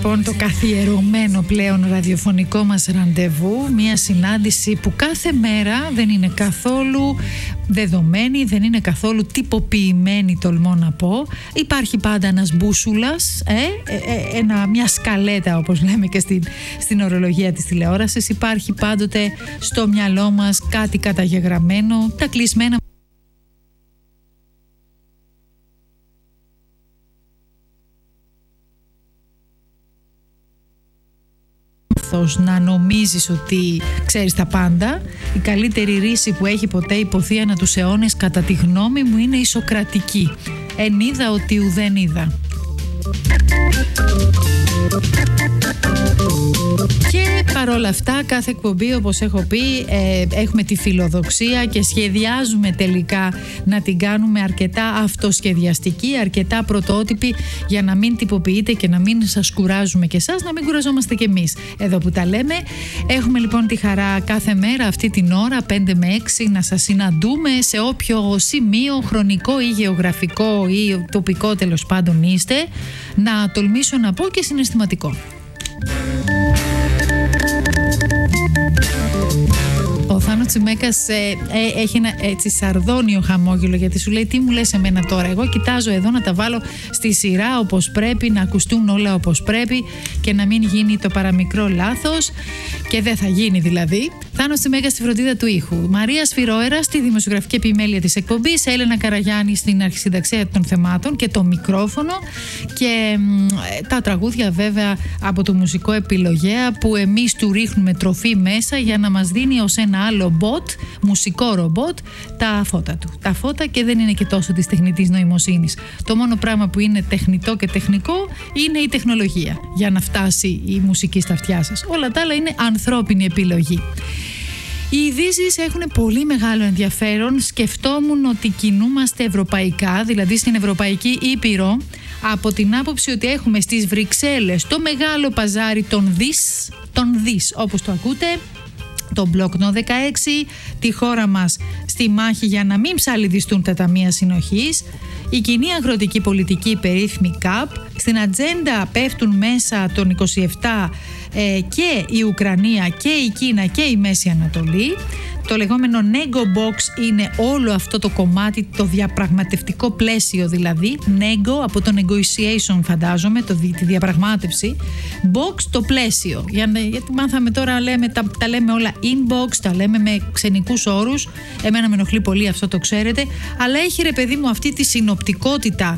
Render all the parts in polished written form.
Λοιπόν, το καθιερωμένο πλέον ραδιοφωνικό μας ραντεβού, μια συνάντηση που κάθε μέρα δεν είναι καθόλου δεδομένη, δεν είναι καθόλου τυποποιημένη, τολμώ να πω. Υπάρχει πάντα ένας μπούσουλας, μια σκαλέτα όπως λέμε και στην ορολογία της τηλεόρασης. Υπάρχει πάντοτε στο μυαλό μας κάτι καταγεγραμμένο, τα κλεισμένα να νομίζεις ότι ξέρεις τα πάντα. Η καλύτερη ρίση που έχει ποτέ υποθεί ανά τους αιώνες, κατά τη γνώμη μου, είναι η Σοκρατική. Εν είδα ότι ουδέν είδα. Και παρόλα αυτά, κάθε εκπομπή, όπως έχω πει, έχουμε τη φιλοδοξία και σχεδιάζουμε τελικά να την κάνουμε αρκετά αυτοσχεδιαστική, αρκετά πρωτότυπη, για να μην τυποποιείτε και να μην σας κουράζουμε και εσάς, να μην κουραζόμαστε κι εμείς εδώ που τα λέμε. Έχουμε λοιπόν τη χαρά κάθε μέρα αυτή την ώρα 5 με 6 να σας συναντούμε σε όποιο σημείο χρονικό ή γεωγραφικό ή τοπικό τέλος πάντων είστε, να τολμήσω να πω και συναισθηματικό. Ο Θάνος Τσιμέκας έχει ένα έτσι σαρδόνιο χαμόγελο, γιατί σου λέει: τι μου λες εμένα τώρα? Εγώ κοιτάζω εδώ να τα βάλω στη σειρά όπως πρέπει, να ακουστούν όλα όπως πρέπει και να μην γίνει το παραμικρό λάθος, και δεν θα γίνει δηλαδή. Θάνος Τσιμέκας στη φροντίδα του ήχου, Μαρία Σφυρόερα στη δημοσιογραφική επιμέλεια της εκπομπής, Έλενα Καραγιάννη στην αρχισυνταξία των θεμάτων και το μικρόφωνο, και τα τραγούδια βέβαια από το μουσικό επιλογέα που εμείς του ρίχνουμε τροφή μέσα για να μας δίνει ως ένα άλλο μουσικό ρομπότ τα φώτα του. Τα φώτα, και δεν είναι και τόσο της τεχνητής νοημοσύνης. Το μόνο πράγμα που είναι τεχνητό και τεχνικό είναι η τεχνολογία για να φτάσει η μουσική στα αυτιά σας. Όλα τα άλλα είναι ανθρώπινη επιλογή. Οι ειδήσεις έχουν πολύ μεγάλο ενδιαφέρον. Σκεφτόμουν ότι κινούμαστε ευρωπαϊκά, δηλαδή στην Ευρωπαϊκή Ήπειρο, από την άποψη ότι έχουμε στις Βρυξέλλες το μεγάλο παζάρι των δις, όπως το ακούτε, το Μπλοκνό 16, τη χώρα μας στη μάχη για να μην ψαλιδιστούν τα ταμεία συνοχής, η κοινή αγροτική πολιτική περίφημη ΚΑΠ, στην ατζέντα πέφτουν μέσα των 27 και η Ουκρανία και η Κίνα και η Μέση Ανατολή. Το λεγόμενο Nego Box είναι όλο αυτό το κομμάτι, το διαπραγματευτικό πλαίσιο δηλαδή. Nego από το negotiation, φαντάζομαι, τη διαπραγμάτευση. Box το πλαίσιο. Γιατί μάθαμε τώρα, τα λέμε όλα inbox, τα λέμε με ξενικούς όρους. Εμένα με ενοχλεί πολύ αυτό, το ξέρετε. Αλλά έχει, ρε παιδί μου, αυτή τη συνοπτικότητα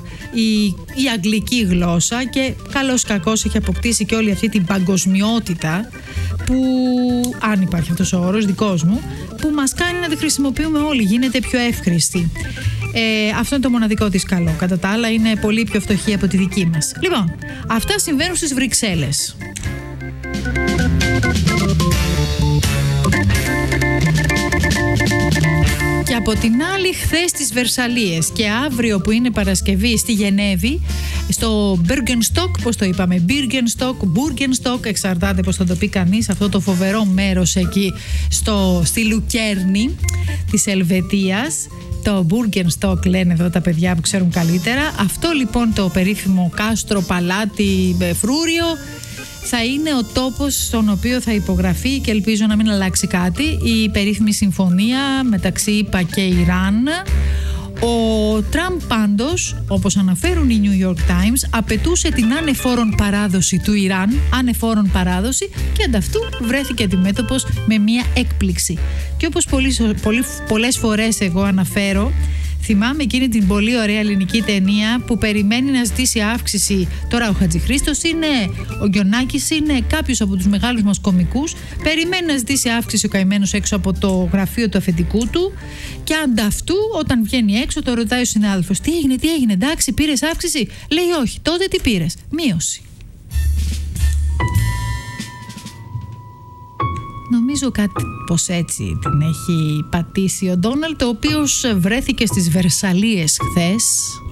η αγγλική γλώσσα, και καλώς κακώς έχει αποκτήσει και όλη αυτή την παγκοσμιότητα που, αν υπάρχει αυτός ο όρος δικός μου, που μας κάνει να τη χρησιμοποιούμε όλοι, γίνεται πιο εύχρηστη. Αυτό είναι το μοναδικό της καλό. Κατά τα άλλα είναι πολύ πιο φτωχή από τη δική μας. Λοιπόν, αυτά συμβαίνουν στις Βρυξέλλες. Και από την άλλη, χθες στις Βερσαλίες, και αύριο που είναι Παρασκευή στη Γενέβη, στο Bürgenstock, πώς το είπαμε, Bürgenstock, εξαρτάται πώς θα το πει κανείς, αυτό το φοβερό μέρος εκεί στη Λουκέρνη της Ελβετίας. Το Bürgenstock λένε εδώ τα παιδιά που ξέρουν καλύτερα. Αυτό λοιπόν το περίφημο κάστρο, παλάτι, φρούριο, θα είναι ο τόπος στον οποίο θα υπογραφεί, και ελπίζω να μην αλλάξει κάτι, η περίφημη συμφωνία μεταξύ ΗΠΑ και Ιράν. Ο Τραμπ πάντως, όπως αναφέρουν οι New York Times, απαιτούσε την ανεφόρον παράδοση του Ιράν, ανεφόρον παράδοση, και ανταυτού βρέθηκε αντιμέτωπος με μια έκπληξη. Και όπως πολλές φορές εγώ αναφέρω, θυμάμαι εκείνη την πολύ ωραία ελληνική ταινία που περιμένει να ζητήσει αύξηση. Τώρα ο Χατζηχρήστος είναι, ο Γκιονάκης είναι, κάποιος από τους μεγάλους μας κωμικούς. Περιμένει να ζητήσει αύξηση ο καημένος έξω από το γραφείο του αφεντικού του, και ανταυτού όταν βγαίνει έξω το ρωτάει ο συνάδελφος: τι έγινε, εντάξει, πήρες αύξηση? Λέει όχι. Τότε τι πήρες? Μείωση. Νομίζω κάτι πως έτσι την έχει πατήσει ο Ντόναλντ, ο οποίος βρέθηκε στις Βερσαλίες χθες.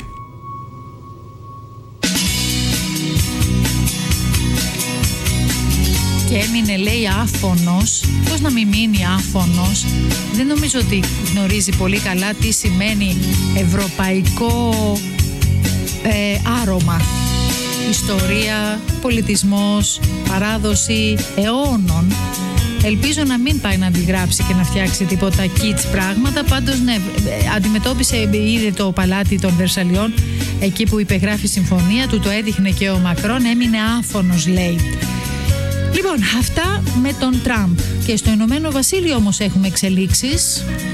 Και έμεινε, λέει, άφωνος. Πώς να μην μείνει άφωνος? Δεν νομίζω ότι γνωρίζει πολύ καλά τι σημαίνει ευρωπαϊκό άρωμα. ιστορία, πολιτισμός, παράδοση αιώνων. Ελπίζω να μην πάει να αντιγράψει και να φτιάξει τίποτα kids πράγματα. Πάντως ναι, αντιμετώπισε, είδε το παλάτι των Βερσαλιών εκεί που υπεγράφει η συμφωνία, του το έδειχνε και ο Μακρόν, έμεινε άφωνος, λέει. Λοιπόν, αυτά με τον Τραμπ. Και στο Ηνωμένο Βασίλειο όμως έχουμε εξελίξεις.